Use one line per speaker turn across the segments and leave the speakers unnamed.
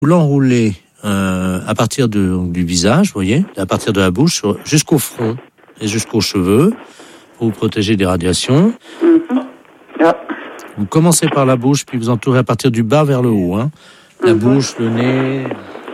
Vous l'enroulez à partir du visage, vous voyez, à partir de la bouche jusqu'au front et jusqu'aux cheveux pour vous protéger des radiations. Vous commencez par la bouche, puis vous entourez à partir du bas vers le haut. Hein. La bouche, le nez.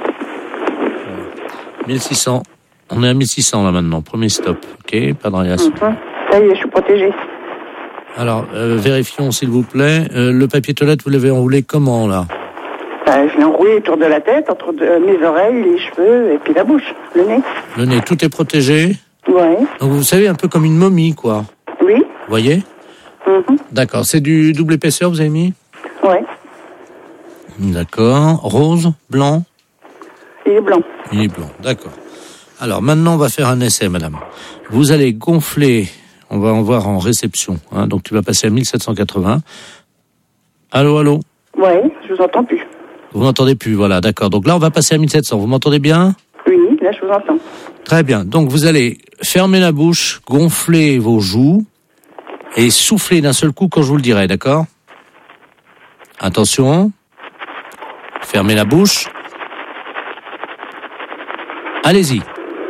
1600. On est à 1600 là maintenant. Premier stop. Ok, pas de radiation.
Ça y est, je suis protégée.
Alors, vérifions s'il vous plaît. Le papier toilette, vous l'avez enroulé comment là?
Je l'ai enroulé autour de la tête, entre mes oreilles, les cheveux et puis la bouche, le nez.
Le nez, tout est protégé?
Ouais.
Donc vous savez, un peu comme une momie, quoi.
Oui.
Vous voyez? D'accord. C'est du double épaisseur, vous avez mis?
Ouais.
D'accord. Rose? Blanc?
Il est blanc.
Il est blanc, d'accord. Alors maintenant, on va faire un essai, madame. Vous allez gonfler, on va en voir en réception, hein, donc tu vas passer à 1780. Allô, allô?
Ouais, je vous entends plus.
Vous m'entendez plus, voilà, d'accord. Donc là, on va passer à 1700. Vous m'entendez bien?
Oui, là, je vous entends.
Très bien. Donc vous allez fermer la bouche, gonfler vos joues et souffler d'un seul coup quand je vous le dirai, d'accord? Attention. Fermez la bouche. Allez-y.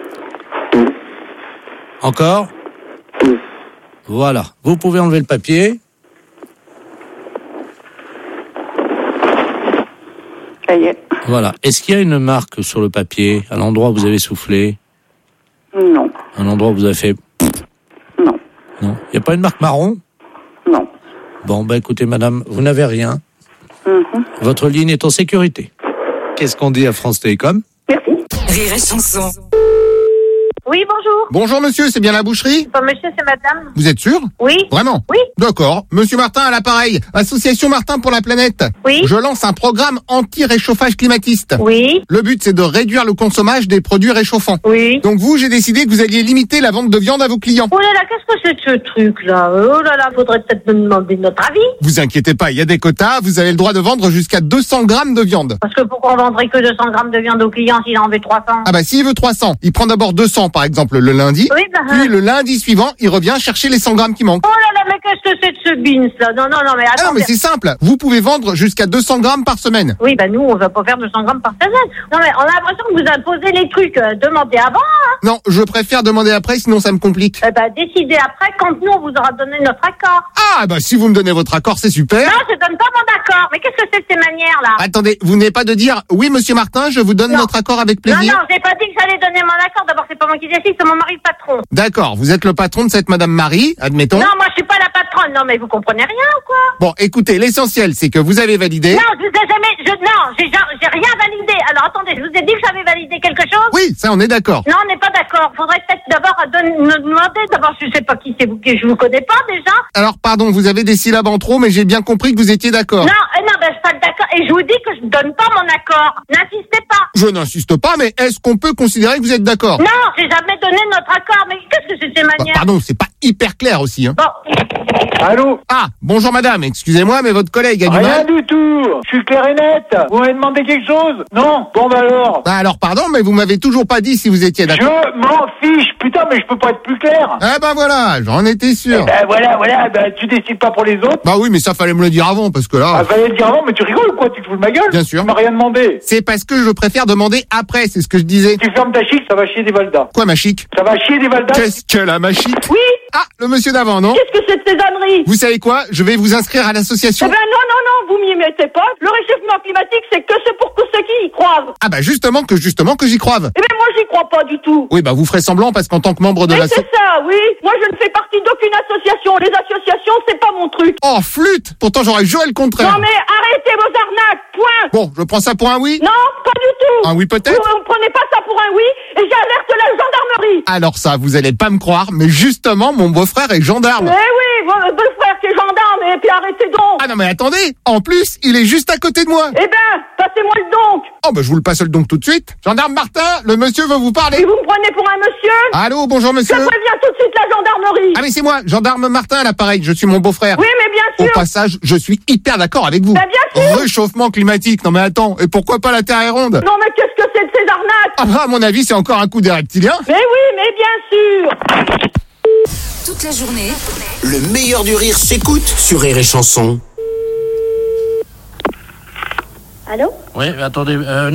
Encore. Voilà. Vous pouvez enlever le papier.
Ça y est.
Voilà. Est-ce qu'il y a une marque sur le papier, à l'endroit où vous avez soufflé?
Non.
Un endroit où vous avez fait...
Non.
Non. Il n'y a pas une marque marron?
Non.
Bon, écoutez, madame, vous n'avez rien. Votre ligne est en sécurité. Qu'est-ce qu'on dit à France Télécom?
Merci.
Rire et chanson.
Oui, bonjour.
Bonjour monsieur, c'est bien la boucherie?
Pas monsieur, c'est madame.
Vous êtes sûr?
Oui.
Vraiment?
Oui.
D'accord. Monsieur Martin à l'appareil. Association Martin pour la planète.
Oui.
Je lance un programme anti-réchauffage climatiste.
Oui.
Le but, c'est de réduire le consommage des produits réchauffants.
Oui.
Donc vous, j'ai décidé que vous alliez limiter la vente de viande à vos clients.
Oh là là, qu'est-ce que c'est que ce truc-là? Oh là là, faudrait peut-être me demander notre avis.
Vous inquiétez pas, il y a des quotas. Vous avez le droit de vendre jusqu'à 200 grammes de viande.
Parce que pourquoi on vendrait que 200 grammes de viande au client s'il en veut 300?
Ah bah s'il veut 300, il prend d'abord 200 par exemple le lundi.
Oui, bah,
Puis le lundi suivant, il revient chercher les 100 grammes qui manquent.
oh là là, mais qu'est-ce que c'est de ce beans là? Non, mais
Ah non,
attends.
mais c'est simple. Vous pouvez vendre jusqu'à 200 grammes par semaine.
Oui, bah nous, on va pas faire 200 grammes par semaine. Non, mais on a l'impression que vous imposez les trucs. Demandez avant, hein.
Non, je préfère demander après, sinon ça me complique.
Eh ben, décidez après quand nous, on vous aura donné notre accord.
Ah, bah si vous me donnez votre accord, c'est super.
Non, je donne pas mon accord. Mais qu'est-ce que c'est de ces manières-là?
Attendez, vous n'avez pas de dire « Oui, monsieur Martin, je vous donne
Non.
notre accord avec
Non,
plaisir ».
j'ai pas dit que j'allais donner mon accord. D'abord, c'est pas moi qui décide, c'est mon mari le patron.
D'accord, vous êtes le patron de cette madame Marie, admettons.
Non, moi, je suis pas la patronne. Non, mais vous comprenez rien ou quoi?
Bon, écoutez, l'essentiel, c'est que vous avez validé.
Non, je vous ai jamais... Non, j'ai rien validé. Alors, attendez, je vous ai dit que j'avais validé quelque chose?
Oui, ça, on est d'accord.
Non, on n'est pas d'accord. Faudrait peut-être d'abord me demander. D'abord, je sais pas qui c'est vous, que je vous connais pas déjà.
Alors, pardon, vous avez des syllabes en trop, mais j'ai bien compris que vous étiez d'accord.
Non, je suis pas d'accord. Et je vous dis que je donne pas mon accord. N'insistez pas.
Je n'insiste pas, mais est-ce qu'on peut considérer que vous êtes d'accord?
Non, j'ai jamais donné notre accord. Mais qu'est-ce que c'est ces
Bah,
manières?
pardon, c'est pas hyper clair aussi, hein.
Bon.
Allô?
Ah, bonjour madame, excusez-moi, mais votre collègue a du
Rien
mal.
du tout. Je suis clair et net. Vous m'avez demandé quelque chose? Non? Bon bah alors.
Bah alors, pardon, mais vous m'avez toujours pas dit si vous étiez d'accord.
Je m'en fiche. Putain, mais je peux pas être plus clair.
Ah bah voilà, j'en étais sûr.
Ben voilà, tu décides pas pour les autres.
Bah oui, mais ça fallait me le dire avant, parce que là...
Ah, fallait le dire avant, mais tu rigoles ou quoi? Tu te fous de ma gueule?
Bien sûr.
Tu m'as rien demandé.
C'est parce que je préfère demander après, c'est ce que je disais.
Tu fermes ta chic, ça va chier des valdas.
Quoi, ma chic?
Ça va chier des valdas.
Qu'est-ce qu'elle a, ma chic?
Oui.
Ah, le monsieur d'avant, non?
Qu'est-ce que c'est de ces âneries?
Vous savez quoi? Je vais vous inscrire à
Eh
l'association.
ben non, vous m'y mettez pas. Le réchauffement climatique, c'est pour ceux qui y croient.
Ah bah justement que j'y croive.
Eh ben moi, j'y crois pas du tout.
Oui, bah vous ferez semblant parce qu'en tant que membre de
Mais
l'asso...
c'est ça, oui. Moi, je ne fais partie d'aucune association. Les associations, c'est pas mon truc.
Oh, flûte! Pourtant j'aurais joué le contraire.
Non mais arrêtez vos arnaques, point.
Bon, je prends ça pour un oui?
Non, pas du tout.
Un oui peut-être?
Vous ne prenez pas ça pour un oui et j'alerte la gendarmerie.
Alors ça, vous allez pas me croire, mais justement, mon beau-frère est gendarme.
Eh oui, votre beau-frère qui est gendarme, et puis arrêtez donc.
Ah non mais attendez, en plus, il est juste à côté de moi.
Eh ben, passez-moi le donc.
Oh bah je vous le passe le donc tout de suite. Gendarme Martin, le monsieur veut vous
Et
parler.
vous me prenez pour un monsieur?
Allô, bonjour
Je
monsieur.
préviens tout de suite la gendarmerie.
Ah mais c'est moi, gendarme Martin à l'appareil, je suis mon beau-frère.
Oui, mais bien
Au
sûr.
passage, je suis hyper d'accord avec vous.
Bah, bien sûr.
Réchauffement climatique, non mais attends, et pourquoi pas la Terre est ronde?
Non mais qu'est-ce que c'est de ces arnaques?
Ah bah à mon avis, c'est encore un coup des reptiliens.
Mais oui, mais bien sûr.
Toute la journée,
Le meilleur du rire s'écoute sur Rire et Chanson. Allô?
Oui, attendez.